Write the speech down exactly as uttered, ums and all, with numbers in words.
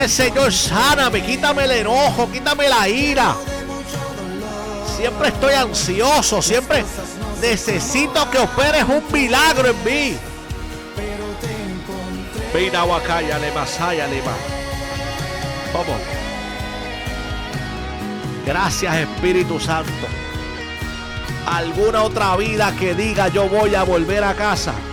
Señor, sáname, quítame el enojo, quítame la ira. Siempre estoy ansioso, siempre necesito que operes un milagro en mí. Vina Wakaya, Lemasaya, Lema. Vamos. Gracias, Espíritu Santo. Alguna otra vida que diga yo voy a volver a casa.